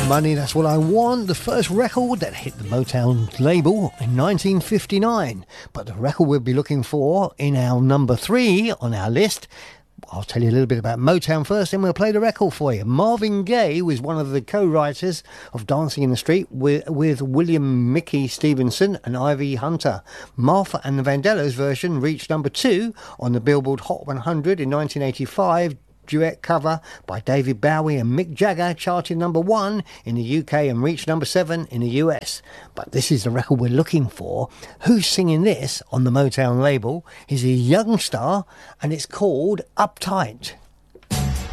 Money, That's What I Want, the first record that hit the Motown label in 1959. But the record we'll be looking for in our number 3 on our list, I'll tell you a little bit about Motown first, then we'll play the record for you. Marvin Gaye was one of the co-writers of Dancing in the Street with William Mickey Stevenson and Ivy Hunter. Martha and the Vandellas version reached number 2 on the Billboard Hot 100 in 1985. Duet cover by David Bowie and Mick Jagger charted number 1 in the UK and reached number 7 in the US. But this is the record we're looking for. Who's singing this on the Motown label is a young star, and it's called Uptight.